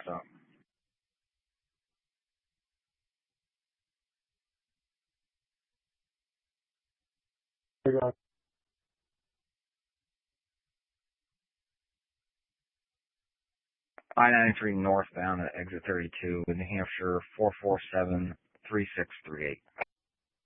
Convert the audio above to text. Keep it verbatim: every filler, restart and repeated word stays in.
up. I ninety-three northbound at exit thirty-two in New Hampshire, four four seven three six three eight.